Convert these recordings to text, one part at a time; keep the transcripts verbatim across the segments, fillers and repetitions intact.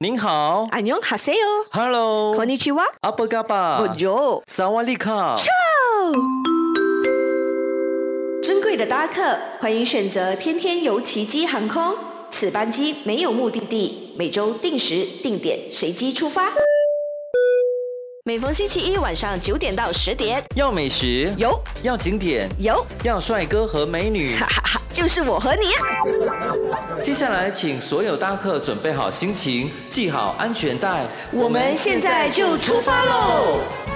您好， 安녕하세요 Hello， こんにちは， 阿布嘎巴， 我就萨瓦利卡。 尊贵的搭客，欢迎选择天天游奇迹航空。此班机没有目的地，每周定时定点随机出发。每逢星期一晚上九点到十点， 要美食有， 要景点有， 要帅哥和美女， 哈哈哈，就是我和你啊！接下来，请所有搭客准备好心情，系好安全带， 我们现在就出发喽！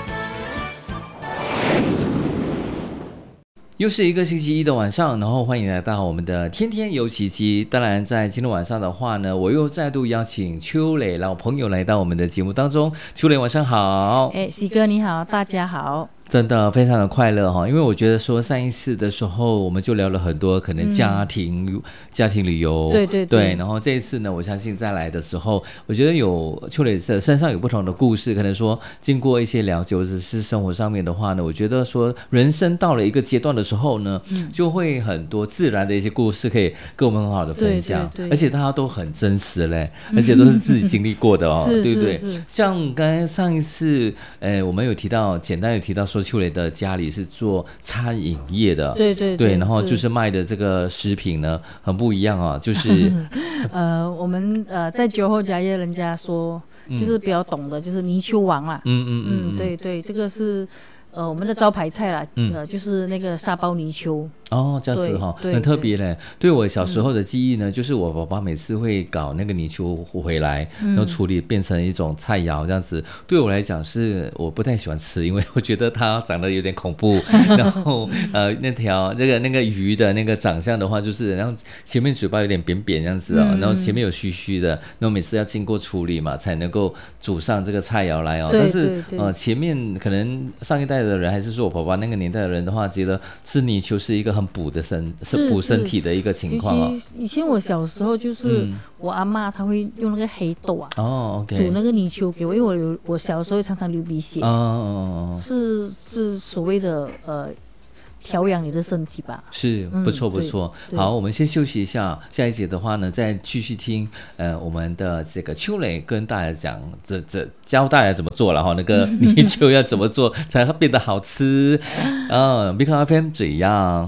又是一个星期一的晚上，然后欢迎来到我们的天天游奇迹。当然在今天晚上的话呢，我又再度邀请秋磊老朋友来到我们的节目当中。秋磊晚上好。 哎，喜哥你好，大家好。 真的非常的快乐哈，因为我觉得说上一次的时候我们就聊了很多可能家庭、嗯、家庭旅游， 对对对, 对，然后这一次呢，我相信再来的时候，我觉得有秋磊身上有不同的故事，可能说经过一些了解或者是生活上面的话呢，我觉得说人生到了一个阶段的时候呢，嗯、就会很多自然的一些故事可以跟我们很好的分享， 对对对， 而且大家都很真实嘞，而且都是自己经历过的哦， 是对不对？ 是是， 像刚才上一次，呃，我们有提到，简单有提到说秋磊的家里是做餐饮业的， 对对对, 对，然后就是卖的这个食品呢很不一样啊，就是呃，我们呃在酒后家业，人家说就是比较懂的，就是泥鳅王啦， 嗯嗯 嗯, 嗯，对对，这个是呃我们的招牌菜啦，嗯、呃就是那个沙包泥鳅。 哦，这样子哈、哦，很特别嘞。对我小时候的记忆呢，嗯、就是我爸爸每次会搞那个泥鳅回来，嗯、然后处理变成一种菜肴这样子。对我来讲是我不太喜欢吃，因为我觉得它长得有点恐怖。然后呃，那条这个那个鱼的那个长相的话，就是然后前面嘴巴有点扁扁这样子哦，嗯、然后前面有须须的，然后每次要经过处理嘛，才能够煮上这个菜肴来哦。 对但是对对呃， 前面可能上一代的人，还是说我爸爸那个年代的人的话，觉得吃泥鳅是一个很补的身是补身体的一个情况哦。 以前我小时候就是我阿嬷她会用那个黑豆啊， 哦 ，OK， 煮那个泥鳅给我，因为我有我小时候常常流鼻血， 哦， 是是所谓的呃调养你的身体吧， 是不错不错、嗯。好，我们先休息一下，下一节的话呢，再继续听呃我们的这个秋磊跟大家讲，这这教大家怎么做了哈，那个泥鳅要怎么做才会变得好吃啊？米克 F M 怎样？